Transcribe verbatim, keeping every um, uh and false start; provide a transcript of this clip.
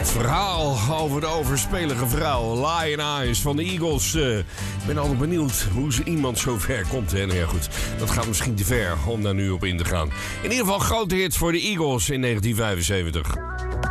Verhaal over de overspelige vrouw Lion Eyes van de Eagles. Uh, ik ben altijd benieuwd hoe ze iemand zo ver komt. Hè? Nou ja, goed, dat gaat misschien te ver om daar nu op in te gaan. In ieder geval grote hit voor de Eagles in negentien vijfenzeventig.